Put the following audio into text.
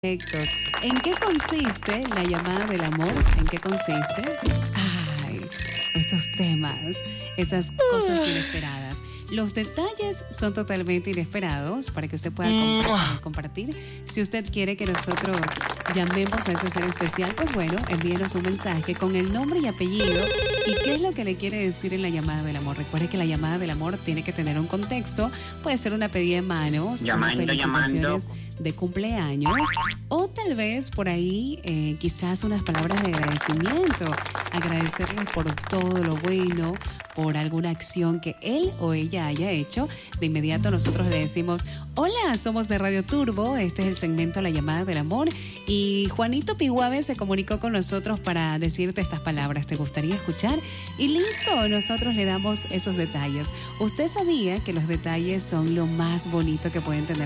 Perfecto. ¿En qué consiste la llamada del amor? ¿En qué consiste? Ay, esos temas, esas cosas inesperadas. Los detalles son totalmente inesperados para que usted pueda compartir. Si usted quiere que nosotros llamemos a ese ser especial, pues bueno, envíenos un mensaje con el nombre y apellido y qué es lo que le quiere decir en la llamada del amor. Recuerde que la llamada del amor tiene que tener un contexto. Puede ser una pedida de manos, Llamando. de cumpleaños o tal vez por ahí quizás unas palabras de agradecimiento, agradecerles por todo lo bueno, por alguna acción que él o ella haya hecho. De inmediato nosotros le decimos: hola, somos de Radio Turbo, este es el segmento La Llamada del Amor y Juanito Piguave se comunicó con nosotros para decirte estas palabras, ¿te gustaría escuchar? Y listo, nosotros le damos esos detalles. ¿Usted sabía que los detalles son lo más bonito que pueden tener